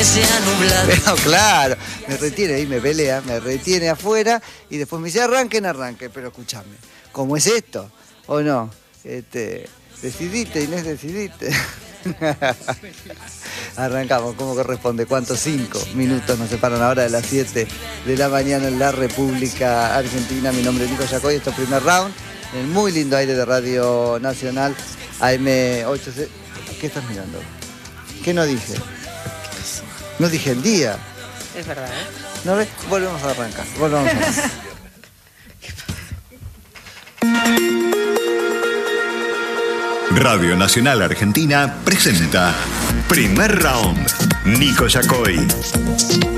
se ha nublado. Pero claro, me retiene y me pelea, me retiene afuera y después me dice arranque, pero escúchame, ¿cómo es esto? ¿O no? Decidite, Inés, decidite. Arrancamos, ¿cómo corresponde? ¿Cuántos? 5 minutos nos separan ahora de las 7 de la mañana en la República Argentina. Mi nombre es Nico Yacoy, esto es Primer Round, en el muy lindo aire de Radio Nacional, AM8C. ¿Qué estás mirando? ¿Qué no dije? No dije el día. Es verdad, ¿eh? ¿No ves? Volvemos a arrancar, volvamos a arrancar. Radio Nacional Argentina presenta Primer Round. Nico Yacoy.